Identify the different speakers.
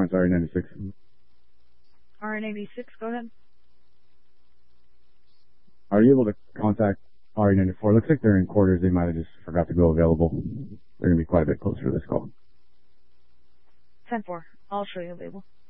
Speaker 1: Lawrence, RE96.
Speaker 2: RE96, go ahead.
Speaker 1: Are you able to contact RE94? Looks like they're in quarters. They might have just forgot to go available. They're going to be quite a bit closer to this call.
Speaker 2: 10-4. I'll show you available.